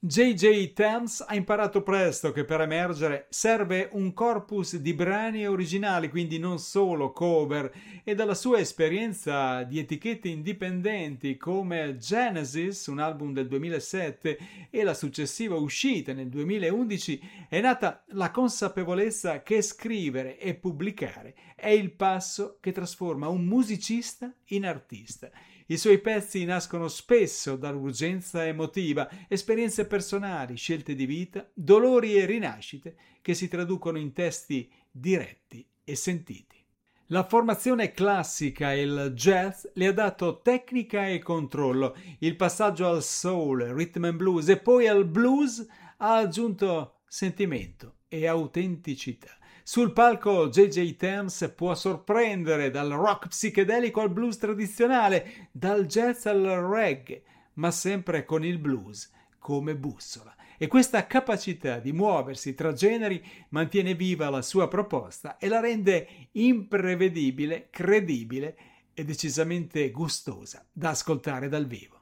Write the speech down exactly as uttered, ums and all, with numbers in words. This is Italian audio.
J J. Thames ha imparato presto che per emergere serve un corpus di brani originali, quindi non solo cover, e dalla sua esperienza di etichette indipendenti come Genesis, un album del duemilasette, e la successiva uscita nel duemilaundici, è nata la consapevolezza che scrivere e pubblicare è il passo che trasforma un musicista in artista. I suoi pezzi nascono spesso dall'urgenza emotiva, esperienze personali, scelte di vita, dolori e rinascite che si traducono in testi diretti e sentiti. La formazione classica e il jazz le ha dato tecnica e controllo, il passaggio al soul, rhythm and blues e poi al blues ha aggiunto sentimento e autenticità. Sul palco J J. Thames può sorprendere dal rock psichedelico al blues tradizionale, dal jazz al reggae, ma sempre con il blues come bussola. E questa capacità di muoversi tra generi mantiene viva la sua proposta e la rende imprevedibile, credibile e decisamente gustosa da ascoltare dal vivo.